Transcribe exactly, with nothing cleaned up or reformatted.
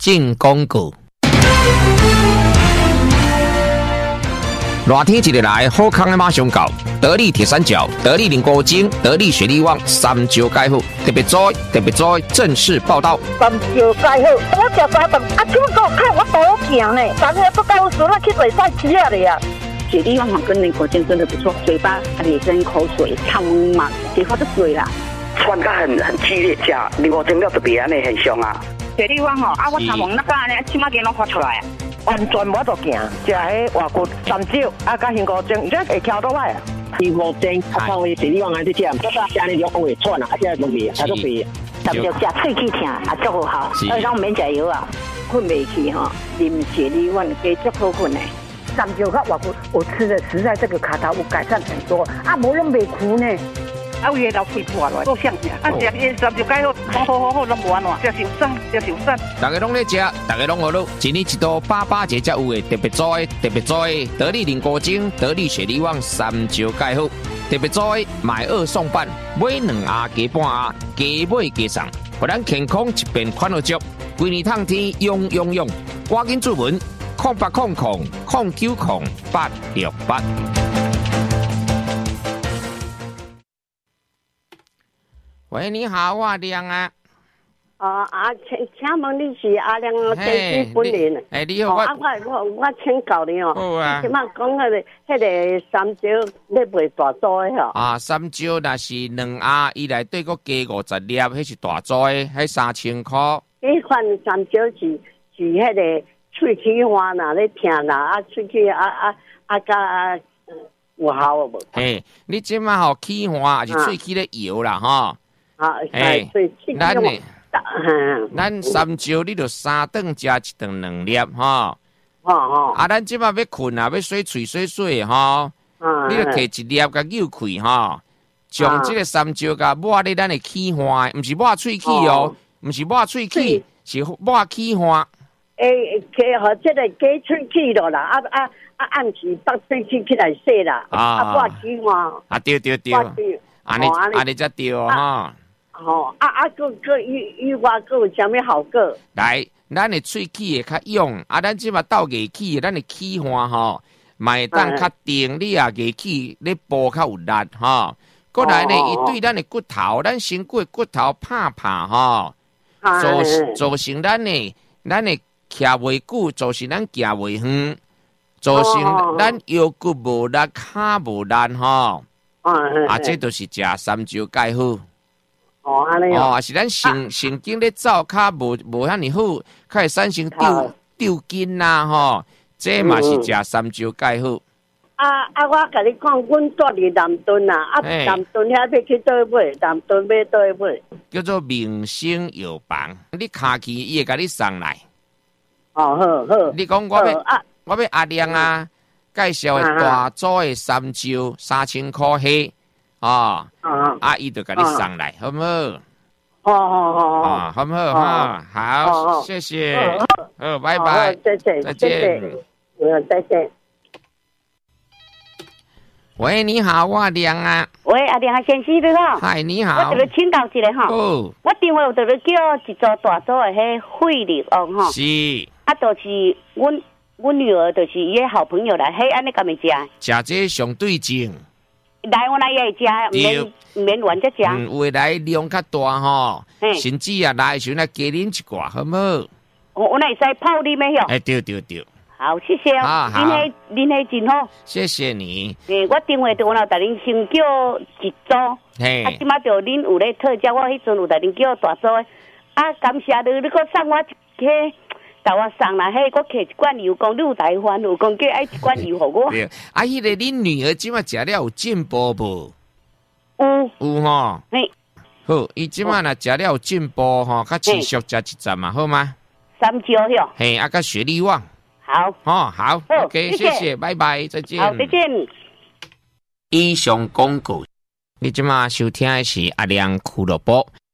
进广告。热天一日来，好康的马上到。得力铁三角、得力菱果精、得力雪力旺三招解好，特别在特别在正式报道。 三招解好，我食三顿，啊，怎么讲看我多行呢？昨天不告诉我去做菜吃啊的呀。 雪力旺跟菱果精真的不错，嘴巴里跟口水汤嘛，结果就水啦。 酸感很很激烈，吃菱果精料特别安尼很凶啊。 雪力旺吼，啊，我头毛那个安尼，起码给拢发出来啊。 完全无得行，食迄外骨三招，啊，加杏果精，而且会翘倒来啊。 杏果精，啊，靠伊雪力旺安尼食，食安尼就会喘啊，啊，食容易，啊，都肥。 三招食喙齿疼，啊，足好好，而且我免食药啊，困袂去吼，啉雪力旺加足好困的。 三招和外骨，我吃的实在这个卡头有改善很多，啊，无拢袂苦呢。 啊，有个老肺破了，够像呀！啊，食伊三就解好，好好好好，拢无安怎，食受伤，食受伤。 大家拢咧食，大家拢好乐，一年一度八八节才有的特别做的，特别做的得力菱果精、得力雪力旺三招解好，特别做的买二送半，买两盒加半盒，加买加送，互咱健康一边款好足，规年通天用用用，赶紧注文，空八空空空九空八六八。喂，你好，我阿亮啊。 哦啊，请请问你是阿亮的电视本人？ 哎，你好，我啊我我我请教你哦。 好啊。 即摆讲迄个迄个三招，你卖大组的吼？ 啊，三招若是两盒，伊内底佫加五十粒，迄是大组的，迄三千块。 迄款三招是是迄个喙齿花呐，咧疼啦，啊喙齿啊啊啊甲有效无？ 嘿，你即摆吼齿花，还是喙齿咧摇啦吼？ 啊， 哎， 咱呢， 咱三招你就三顿食一顿两粒吼。 哦哦。 啊，咱即摆要困啊，要洗喙洗洗吼，你就摕一粒甲扭开吼，将即个三招甲抹咧咱的齿花，毋是抹喙齿哦，毋是抹喙齿，是抹齿花。 诶，加互即个加喙齿咯啦，啊啊啊，暗时把喙齿起来洗啦，啊抹齿花。 啊对对对，安尼安尼才对吼。 吼，啊啊，个个以以外个有啥物效果？ 来，咱的喙齿会较勇，啊，咱即马斗牙齿，咱的齿花吼，会当较定，你啊牙齿咧补较有力吼。过来呢，伊对咱的骨头，咱身骨的骨头拍拍吼，造造成咱的咱的徛袂久，造成咱行袂远，造成咱腰骨无力，骹无力吼。啊，这都是食三招解好。 哦，安尼哦，是咱神神经咧走较无无遐尼好，较会产生丢丢筋呐吼，这嘛是食三招解好。 啊啊，我甲你讲，阮住伫南屯呐，啊南屯遐要去倒买，南屯要倒买。 叫做明星药房，你卡去伊会甲你送来。 哦，好好。 你讲我要我要阿亮啊，介绍的大组的三招三千块起。哦，阿姨就给你上来，好不好？ 好好好好，好不好？哈，好，谢谢，好，拜拜， 再见， 再见， 嗯，再见。 喂，你好，我阿亮啊。 喂，阿亮啊，先生你好。 嗨，你好。 我这个请教一下哈。 哦。 我电话有这个叫一组大组的迄惠力旺哈。 是。 啊，就是阮阮女儿就是伊的好朋友来，迄安尼敢会食？ 食这相对正。 来，我来也会食，免免乱只食。 嗯，有诶来量较大吼，甚至啊来时来加啉一寡，好唔好？ 我我来使泡啉诶哟。 哎，对对对。 好，谢谢哦。恁迄恁迄真好。 谢谢你。 诶，我电话就我老大恁先叫一组， 嘿。 啊，即马就恁有咧特价，我迄阵有大恁叫大组诶。啊，感谢你，你搁送我一个。甲我送来，迄我摕一罐油，讲你有台湾有讲叫爱一罐油互我。 对，啊，迄个恁女儿即马食了有进步无？ 有有吼。 嘿， 好，伊即马若食了有进步吼，较持续食一阵嘛，好吗？ 三招哟。 嘿，啊，甲雪力旺。 好。 哦，好 ，OK， 谢谢，拜拜，再见。 好，再见。 以上广告，你即马收听的是阿亮俱乐部。